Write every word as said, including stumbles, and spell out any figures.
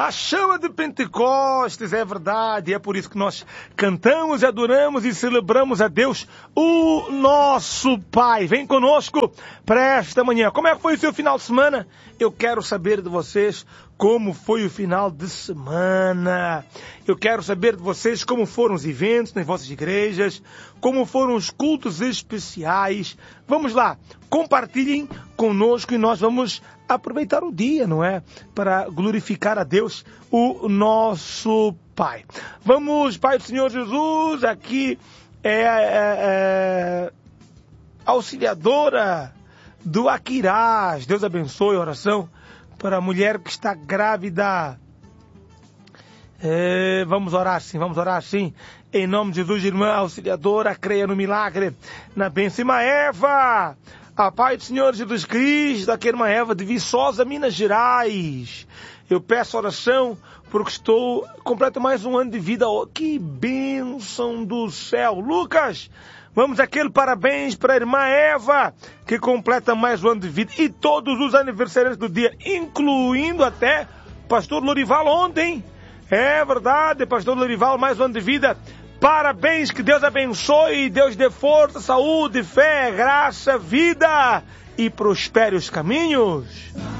A chama de Pentecostes, é verdade, é por isso que nós cantamos, adoramos e celebramos a Deus, o nosso Pai. Vem conosco para esta manhã. Como é que foi o seu final de semana? Eu quero saber de vocês como foi o final de semana. Eu quero saber de vocês como foram os eventos nas vossas igrejas, como foram os cultos especiais. Vamos lá, compartilhem conosco e nós vamos aproveitar o dia, não é? Para glorificar a Deus, o nosso Pai. Vamos, Pai do Senhor Jesus, aqui é, é, é auxiliadora do Aquirás. Deus abençoe a oração para a mulher que está grávida. É, vamos orar sim, vamos orar sim. Em nome de Jesus, irmã auxiliadora, creia no milagre, na bênção. Irmã Eva, a paz do Senhor Jesus Cristo, aqui irmã Eva de Viçosa, Minas Gerais. Eu peço oração porque estou completo mais um ano de vida. Oh, que bênção do céu. Lucas, vamos aquele parabéns para a irmã Eva, que completa mais um ano de vida. E todos os aniversariantes do dia, incluindo até pastor Lorival ontem. É verdade, pastor Lorival, mais um ano de vida. Parabéns, que Deus abençoe, Deus dê força, saúde, fé, graça, vida e prospere os caminhos.